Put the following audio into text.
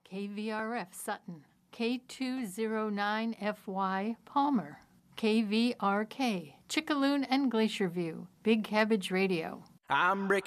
KVRF Sutton, K209FY Palmer, KVRK Chickaloon and Glacier View, Big Cabbage Radio. I'm breaking